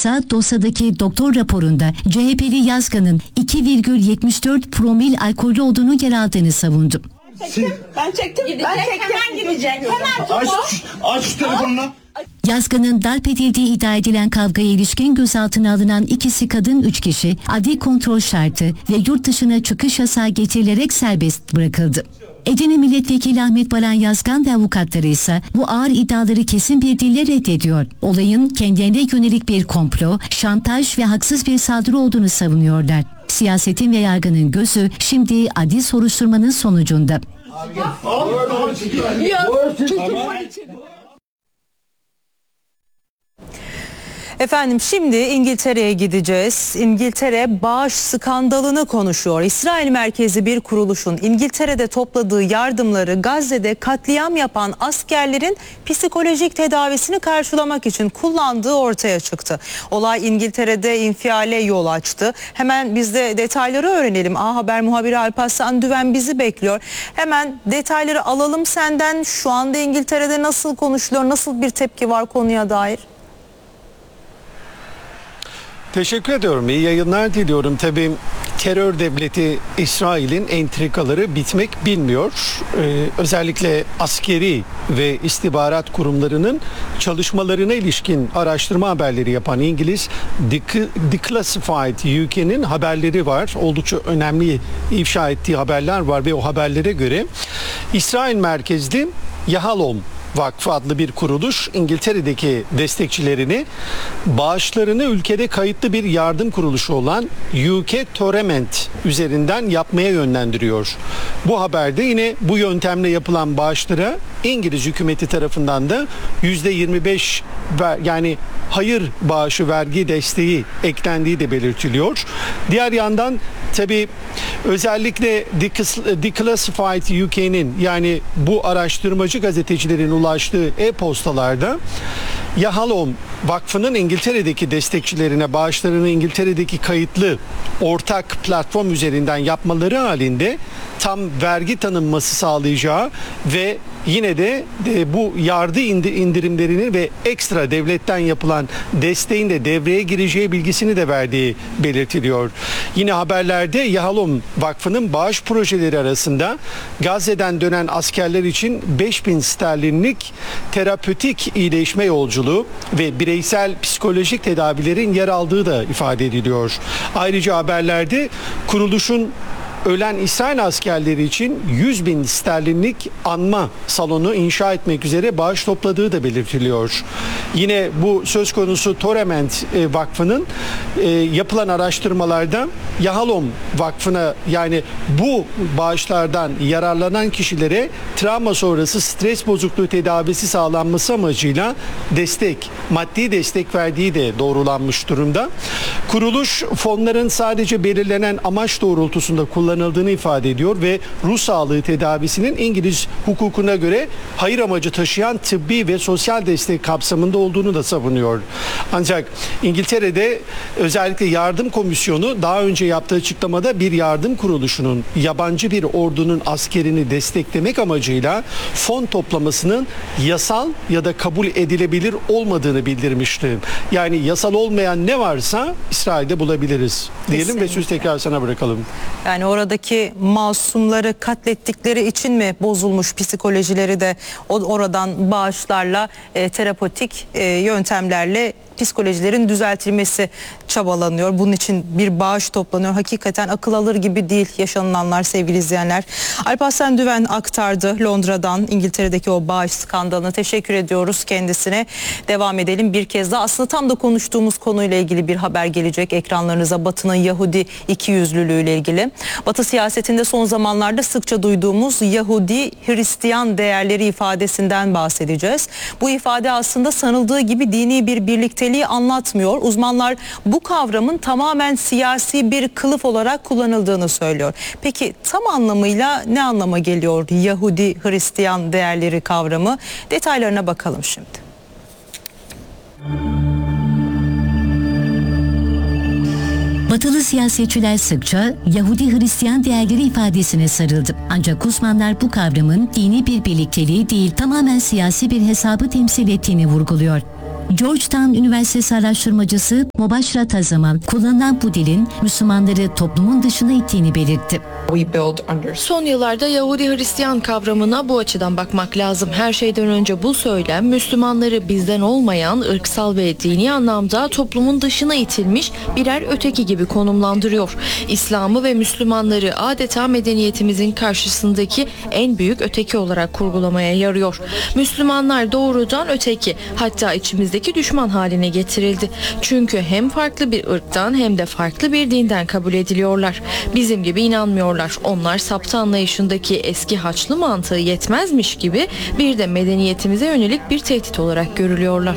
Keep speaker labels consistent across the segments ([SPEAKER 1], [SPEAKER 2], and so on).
[SPEAKER 1] ise dosyadaki doktor raporunda CHP'li Yazgan'ın 2,74 promil alkollü olduğunu yer aldığını savundu.
[SPEAKER 2] Ben çektim. Hemen gidecek. Hemen
[SPEAKER 3] aç şu telefonunu.
[SPEAKER 1] Yazgan'ın darp edildiği iddia edilen kavgaya ilişkin gözaltına alınan ikisi kadın 3 kişi adli kontrol şartı ve yurt dışına çıkış yasağı getirilerek serbest bırakıldı. Edirne Milletvekili Ahmet Baran Yazgan ve avukatları ise bu ağır iddiaları kesin bir dille reddediyor. Olayın kendilerine yönelik bir komplo, şantaj ve haksız bir saldırı olduğunu savunuyorlar. Siyasetin ve yargının gözü şimdi adli soruşturmanın sonucunda.
[SPEAKER 4] Efendim şimdi İngiltere'ye gideceğiz. İngiltere bağış skandalını konuşuyor. İsrail merkezli bir kuruluşun İngiltere'de topladığı yardımları Gazze'de katliam yapan askerlerin psikolojik tedavisini karşılamak için kullandığı ortaya çıktı. Olay İngiltere'de infiale yol açtı. Hemen biz de detayları öğrenelim. A Haber muhabiri Alparslan Düven bizi bekliyor. Hemen detayları alalım senden. Şu anda İngiltere'de nasıl konuşuluyor? Nasıl bir tepki var konuya dair?
[SPEAKER 5] Teşekkür ediyorum. İyi yayınlar diliyorum. Tabii terör devleti İsrail'in entrikaları bitmek bilmiyor. Özellikle askeri ve istihbarat kurumlarının çalışmalarına ilişkin araştırma haberleri yapan İngiliz Declassified UK'nin haberleri var. Oldukça önemli ifşa ettiği haberler var ve o haberlere göre İsrail merkezli Yahalom Vakfı adlı bir kuruluş İngiltere'deki destekçilerini bağışlarını ülkede kayıtlı bir yardım kuruluşu olan UK Torment üzerinden yapmaya yönlendiriyor. Bu haberde yine bu yöntemle yapılan bağışlara İngiliz hükümeti tarafından da %25 yani hayır bağışı vergi desteği eklendiği de belirtiliyor. Diğer yandan tabii özellikle Declassified UK'nin yani bu araştırmacı gazetecilerin ulaştığı e-postalarda Yahalom Vakfı'nın İngiltere'deki destekçilerine bağışlarını İngiltere'deki kayıtlı ortak platform üzerinden yapmaları halinde tam vergi tanınması sağlayacağı ve yine de bu yardı indirimlerinin ve ekstra devletten yapılan desteğin de devreye gireceği bilgisini de verdiği belirtiliyor. Yine haberlerde Yahalom Vakfı'nın bağış projeleri arasında Gazze'den dönen askerler için 5.000 sterlinlik terapötik iyileşme yolculuğu ve bireysel psikolojik tedavilerin yer aldığı da ifade ediliyor. Ayrıca haberlerde kuruluşun ölen İsrail askerleri için 100.000 sterlinlik anma salonu inşa etmek üzere bağış topladığı da belirtiliyor. Yine bu söz konusu Torment Vakfı'nın yapılan araştırmalarda Yahalom Vakfı'na yani bu bağışlardan yararlanan kişilere travma sonrası stres bozukluğu tedavisi sağlanması amacıyla maddi destek verdiği de doğrulanmış durumda. Kuruluş fonların sadece belirlenen amaç doğrultusunda kullanıldığını ifade ediyor ve ruh sağlığı tedavisinin İngiliz hukukuna göre hayır amacı taşıyan tıbbi ve sosyal destek kapsamında olduğunu da savunuyor. Ancak İngiltere'de özellikle yardım komisyonu daha önce yaptığı açıklamada bir yardım kuruluşunun yabancı bir ordunun askerini desteklemek amacıyla fon toplamasının yasal ya da kabul edilebilir olmadığını bildirmişti. Yani yasal olmayan ne varsa İsrail'de bulabiliriz diyelim. Kesinlikle. Ve söz tekrar sana bırakalım.
[SPEAKER 4] Yani oradaki masumları katlettikleri için mi bozulmuş psikolojileri de oradan bağışlarla terapötik yöntemlerle psikolojilerin düzeltilmesi çabalanıyor. Bunun için bir bağış toplanıyor. Hakikaten akıl alır gibi değil yaşanılanlar sevgili izleyenler. Alparslan Düven aktardı Londra'dan İngiltere'deki o bağış skandalına. Teşekkür ediyoruz kendisine. Devam edelim bir kez daha. Aslında tam da konuştuğumuz konuyla ilgili bir haber gelecek ekranlarınıza. Batı'nın Yahudi ikiyüzlülüğüyle ilgili. Batı siyasetinde son zamanlarda sıkça duyduğumuz Yahudi Hristiyan değerleri ifadesinden bahsedeceğiz. Bu ifade aslında sanıldığı gibi dini bir birlikteliği anlatmıyor. Uzmanlar bu kavramın tamamen siyasi bir kılıf olarak kullanıldığını söylüyor. Peki tam anlamıyla ne anlama geliyor Yahudi Hristiyan değerleri kavramı? Detaylarına bakalım şimdi.
[SPEAKER 1] Batılı siyasetçiler sıkça Yahudi Hristiyan değerleri ifadesine sarıldı. Ancak uzmanlar bu kavramın dini bir birlikteliği değil tamamen siyasi bir hesabı temsil ettiğini vurguluyor. Georgetown Üniversitesi araştırmacısı Mobaşrat Azaman, kullanılan bu dilin Müslümanları toplumun dışına ittiğini belirtti.
[SPEAKER 3] Son yıllarda Yahudi-Hristiyan kavramına bu açıdan bakmak lazım. Her şeyden önce bu söylem Müslümanları bizden olmayan, ırksal ve dini anlamda toplumun dışına itilmiş birer öteki gibi konumlandırıyor. İslam'ı ve Müslümanları adeta medeniyetimizin karşısındaki en büyük öteki olarak kurgulamaya yarıyor. Müslümanlar doğrudan öteki, hatta içimizdeki düşman haline getirildi. Çünkü hem farklı bir ırktan hem de farklı bir dinden kabul ediliyorlar. Bizim gibi inanmıyorlar. Onlar saptı anlayışındaki eski Haçlı mantığı yetmezmiş gibi bir de medeniyetimize yönelik bir tehdit olarak görülüyorlar.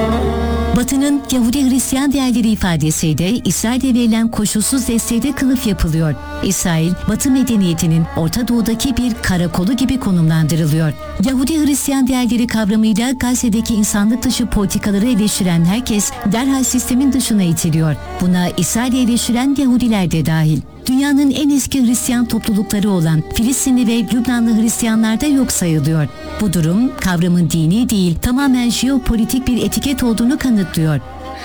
[SPEAKER 1] Batı'nın Yahudi-Hristiyan değerleri ifadesiyle İsrail'e verilen koşulsuz desteğe kılıf yapılıyor. İsrail, Batı medeniyetinin Orta Doğu'daki bir karakolu gibi konumlandırılıyor. Yahudi-Hristiyan değerleri kavramıyla Gazze'deki insanlık dışı politikaları eleştiren herkes derhal sistemin dışına itiliyor. Buna İsrail'i eleştiren Yahudiler de dahil. Dünyanın en eski Hristiyan toplulukları olan Filistinli ve Lübnanlı Hristiyanlar da yok sayılıyor. Bu durum kavramın dini değil, tamamen jeopolitik bir etiket olduğunu kanıtlıyor.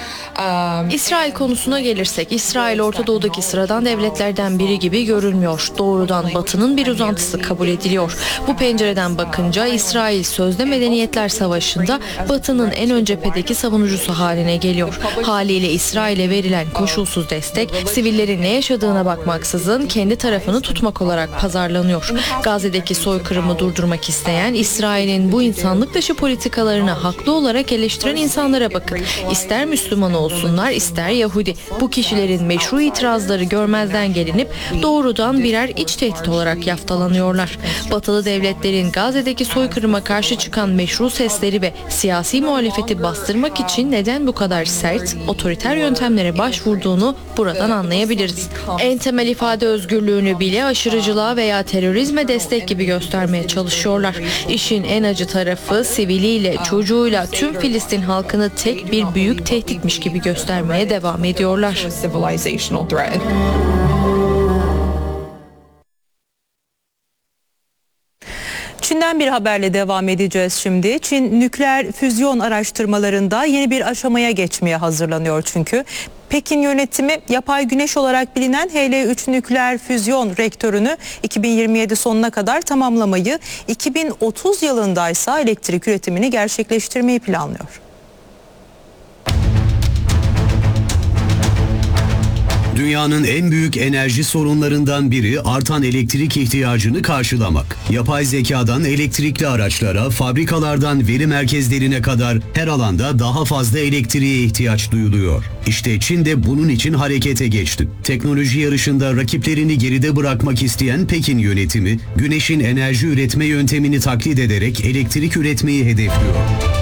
[SPEAKER 3] İsrail konusuna gelirsek, İsrail Orta Doğu'daki sıradan devletlerden biri gibi görülmüyor. Doğrudan Batı'nın bir uzantısı kabul ediliyor. Bu pencereden bakınca İsrail sözde medeniyetler savaşında Batı'nın en ön cephedeki savunucusu haline geliyor. Haliyle İsrail'e verilen koşulsuz destek, sivillerin ne yaşadığına bakmaksızın kendi tarafını tutmak olarak pazarlanıyor. Gazze'deki soykırımı durdurmak isteyen, İsrail'in bu insanlık dışı politikalarını haklı olarak eleştiren insanlara bakın. İster Müslüman olsunlar, ister Yahudi. Bu kişilerin meşru itirazları görmezden gelinip doğrudan birer iç tehdit olarak yaftalanıyorlar. Batılı devletlerin Gazze'deki soykırıma karşı çıkan meşru sesleri ve siyasi muhalefeti bastırmak için neden bu kadar sert, otoriter yöntemlere başvurduğunu buradan anlayabiliriz. En temel ifade özgürlüğünü bile aşırıcılığa veya terörizme destek gibi göstermeye çalışıyorlar. İşin en acı tarafı, siviliyle, çocuğuyla tüm Filistin halkını tek bir büyük tehditmiş gibi göstermeye devam ediyorlar.
[SPEAKER 4] Çin'den bir haberle devam edeceğiz şimdi. Çin nükleer füzyon araştırmalarında yeni bir aşamaya geçmeye hazırlanıyor çünkü. Pekin yönetimi yapay güneş olarak bilinen HL-3 nükleer füzyon reaktörünü 2027 sonuna kadar tamamlamayı, 2030 yılında ise elektrik üretimini gerçekleştirmeyi planlıyor.
[SPEAKER 6] Dünyanın en büyük enerji sorunlarından biri artan elektrik ihtiyacını karşılamak. Yapay zekadan elektrikli araçlara, fabrikalardan veri merkezlerine kadar her alanda daha fazla elektriğe ihtiyaç duyuluyor. İşte Çin de bunun için harekete geçti. Teknoloji yarışında rakiplerini geride bırakmak isteyen Pekin yönetimi, güneşin enerji üretme yöntemini taklit ederek elektrik üretmeyi hedefliyor.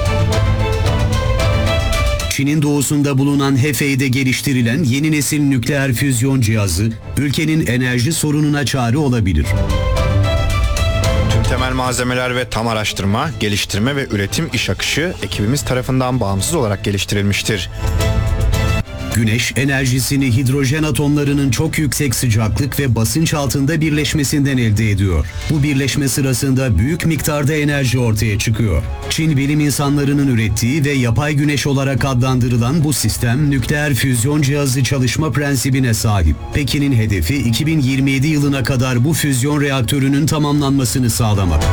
[SPEAKER 6] Çin'in doğusunda bulunan Hefei'de geliştirilen yeni nesil nükleer füzyon cihazı, ülkenin enerji sorununa çare olabilir.
[SPEAKER 7] Tüm temel malzemeler ve tam araştırma, geliştirme ve üretim iş akışı ekibimiz tarafından bağımsız olarak geliştirilmiştir.
[SPEAKER 6] Güneş enerjisini hidrojen atomlarının çok yüksek sıcaklık ve basınç altında birleşmesinden elde ediyor. Bu birleşme sırasında büyük miktarda enerji ortaya çıkıyor. Çin bilim insanlarının ürettiği ve yapay güneş olarak adlandırılan bu sistem nükleer füzyon cihazı çalışma prensibine sahip. Pekin'in hedefi 2027 yılına kadar bu füzyon reaktörünün tamamlanmasını sağlamak.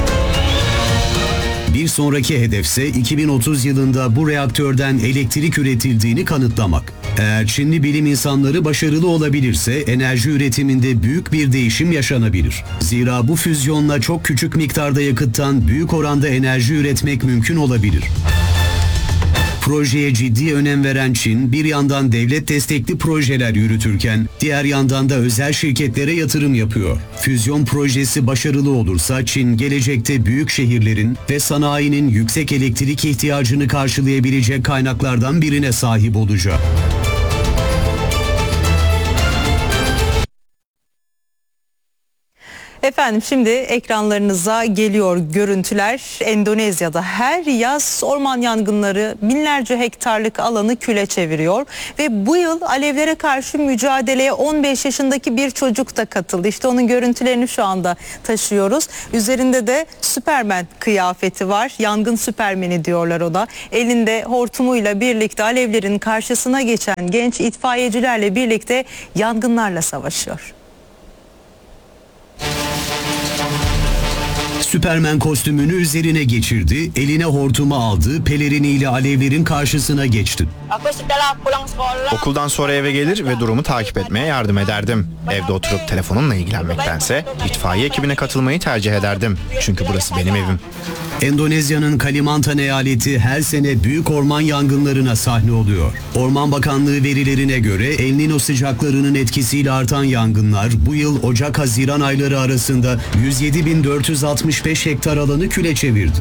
[SPEAKER 6] Bir sonraki hedefse 2030 yılında bu reaktörden elektrik üretildiğini kanıtlamak. Eğer Çinli bilim insanları başarılı olabilirse enerji üretiminde büyük bir değişim yaşanabilir. Zira bu füzyonla çok küçük miktarda yakıttan büyük oranda enerji üretmek mümkün olabilir. Projeye ciddi önem veren Çin, bir yandan devlet destekli projeler yürütürken, diğer yandan da özel şirketlere yatırım yapıyor. Füzyon projesi başarılı olursa Çin, gelecekte büyük şehirlerin ve sanayinin yüksek elektrik ihtiyacını karşılayabilecek kaynaklardan birine sahip olacak.
[SPEAKER 4] Efendim şimdi ekranlarınıza geliyor görüntüler. Endonezya'da her yaz orman yangınları binlerce hektarlık alanı küle çeviriyor. Ve bu yıl alevlere karşı mücadeleye 15 yaşındaki bir çocuk da katıldı. İşte onun görüntülerini şu anda taşıyoruz. Üzerinde de Süpermen kıyafeti var. Yangın Süpermeni diyorlar ona. Elinde hortumuyla birlikte alevlerin karşısına geçen genç itfaiyecilerle birlikte yangınlarla savaşıyor.
[SPEAKER 6] Süpermen kostümünü üzerine geçirdi, eline hortumu aldı, peleriniyle alevlerin karşısına geçti.
[SPEAKER 7] Okuldan sonra eve gelir ve durumu takip etmeye yardım ederdim. Evde oturup telefonumla ilgilenmektense itfaiye ekibine katılmayı tercih ederdim. Çünkü burası benim evim.
[SPEAKER 6] Endonezya'nın Kalimantan eyaleti her sene büyük orman yangınlarına sahne oluyor. Orman Bakanlığı verilerine göre El Niño sıcaklarının etkisiyle artan yangınlar bu yıl Ocak-Haziran ayları arasında 107.465 hektar alanı küle çevirdi.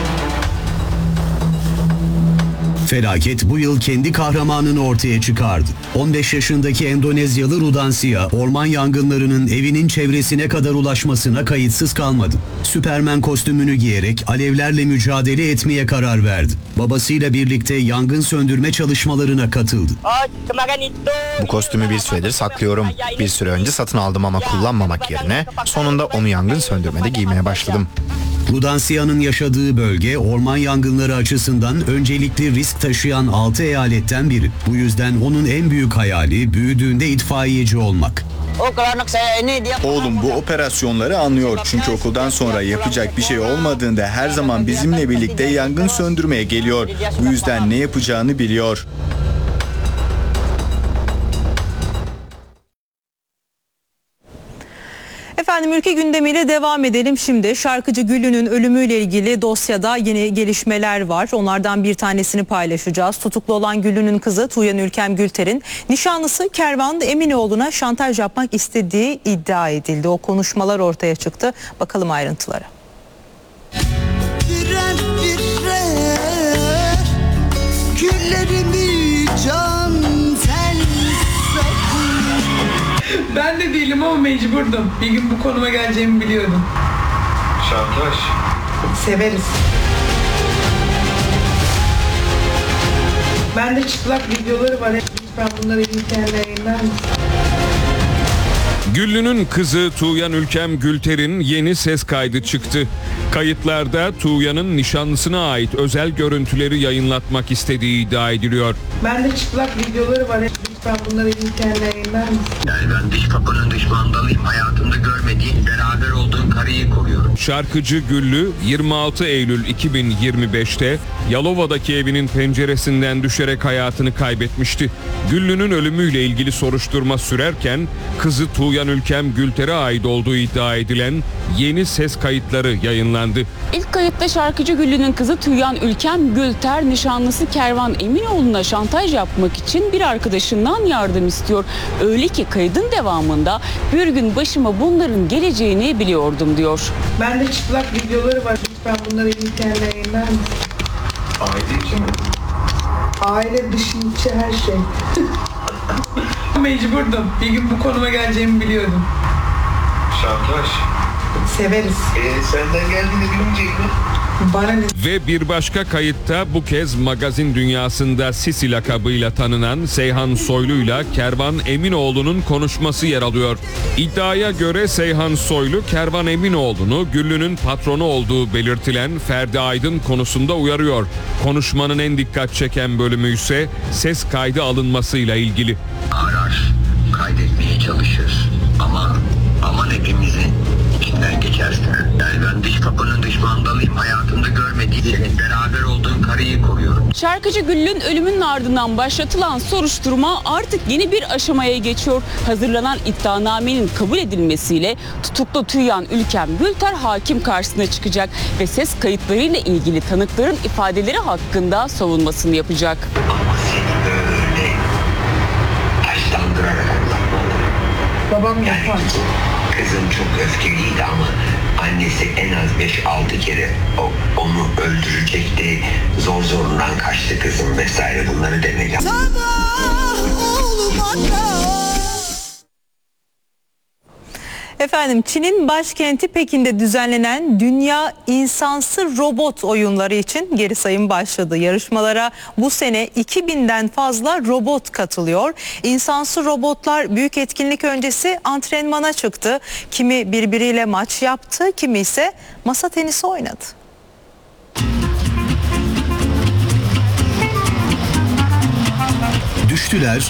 [SPEAKER 6] Felaket bu yıl kendi kahramanını ortaya çıkardı. 15 yaşındaki Endonezyalı Rudansia, orman yangınlarının evinin çevresine kadar ulaşmasına kayıtsız kalmadı. Süpermen kostümünü giyerek alevlerle mücadele etmeye karar verdi. Babasıyla birlikte yangın söndürme çalışmalarına katıldı.
[SPEAKER 7] Bu kostümü bir süredir saklıyorum. Bir süre önce satın aldım ama kullanmamak yerine sonunda onu yangın söndürmede giymeye başladım.
[SPEAKER 6] Rudansia'nın yaşadığı bölge orman yangınları açısından öncelikli risk taşıyan 6 eyaletten biri. Bu yüzden onun en büyük hayali büyüdüğünde itfaiyeci olmak.
[SPEAKER 8] Oğlum bu operasyonları anlıyor çünkü okuldan sonra yapacak bir şey olmadığında her zaman bizimle birlikte yangın söndürmeye geliyor. Bu yüzden ne yapacağını biliyor.
[SPEAKER 4] Efendim ülke gündemiyle devam edelim şimdi. Şarkıcı Güllü'nün ölümüyle ilgili dosyada yeni gelişmeler var. Onlardan bir tanesini paylaşacağız. Tutuklu olan Güllü'nün kızı Tuğyan Ülkem Gülter'in nişanlısı Kervan Eminoğlu'na şantaj yapmak istediği iddia edildi. O konuşmalar ortaya çıktı. Bakalım ayrıntılara.
[SPEAKER 9] Birer birer güllerimi can sen sakın.
[SPEAKER 2] Ben de değilim ama mecburdum. Bir gün bu konuma geleceğimi biliyordum.
[SPEAKER 10] Şantaj.
[SPEAKER 2] Severiz. Bende çıplak videoları var. Lütfen bunları internete yayınlar mısın?
[SPEAKER 11] Güllü'nün kızı Tuğyan Ülkem Gülter'in yeni ses kaydı çıktı. Kayıtlarda Tuğyan'ın nişanlısına ait özel görüntüleri yayınlatmak istediği iddia ediliyor.
[SPEAKER 2] Bende çıplak videoları var. Lütfen bunları internete yayınlar mısın?
[SPEAKER 10] Yani ben dış kapının dış mandalıyım. Hayatımda görmediğim, beraber olduğum karıyı koruyorum.
[SPEAKER 11] Şarkıcı Güllü 26 Eylül 2025'te Yalova'daki evinin penceresinden düşerek hayatını kaybetmişti. Güllü'nün ölümüyle ilgili soruşturma sürerken kızı Tuğyan Ülkem Gülter'e ait olduğu iddia edilen yeni ses kayıtları yayınlandı.
[SPEAKER 12] İlk kayıtta şarkıcı Güllü'nün kızı Tuğyan Ülkem Gülter nişanlısı Kervan Eminoğlu'na şantaj yapmak için bir arkadaşından yardım istiyor. Öyle ki kaydın devamında bir gün başıma bunların geleceğini biliyordum diyor.
[SPEAKER 2] Bende çıplak videoları var. Lütfen bunları internete yayınlar mısın?
[SPEAKER 10] Aile için mi?
[SPEAKER 2] Aile dışı içi her şey. Mecburdum. Bir gün bu konuma geleceğimi biliyordum.
[SPEAKER 10] Şantaj.
[SPEAKER 2] Severiz.
[SPEAKER 10] Senden geldiğini bilmeyecek mi?
[SPEAKER 2] Bana ne?
[SPEAKER 11] Ve bir başka kayıtta bu kez magazin dünyasında Sisi lakabıyla tanınan Seyhan Soylu'yla Kervan Eminoğlu'nun konuşması yer alıyor. İddiaya göre Seyhan Soylu, Kervan Eminoğlu'nu Güllü'nün patronu olduğu belirtilen Ferdi Aydın konusunda uyarıyor. Konuşmanın en dikkat çeken bölümü ise ses kaydı alınmasıyla ilgili.
[SPEAKER 10] Arar, kaydetmeye çalışır ama aman hepimizin içinden geçersin. Yani ben dış kapının dış mandalıyım. Hayatımda görmediğim, senin beraber olduğun karıyı koruyorum.
[SPEAKER 12] Şarkıcı Güllü'nün ölümünün ardından başlatılan soruşturma artık yeni bir aşamaya geçiyor. Hazırlanan iddianamenin kabul edilmesiyle tutuklu Tuğyan Ülkem Gülter hakim karşısına çıkacak ve ses kayıtlarıyla ilgili tanıkların ifadeleri hakkında savunmasını yapacak.
[SPEAKER 10] Ama seni böyle taşlandırarak kullanmalı.
[SPEAKER 2] Babam yapar.
[SPEAKER 10] Kızım çok öfkeliydi ama annesi en az 5-6 kere onu öldürecekti. Zor zorundan kaçtı kızım vesaire bunları demek.
[SPEAKER 4] Efendim, Çin'in başkenti Pekin'de düzenlenen Dünya İnsansı Robot Oyunları için geri sayım başladı. Yarışmalara bu sene 2000'den fazla robot katılıyor. İnsansı robotlar büyük etkinlik öncesi antrenmana çıktı. Kimi birbiriyle maç yaptı, kimi ise masa tenisi oynadı.
[SPEAKER 6] Düştüler,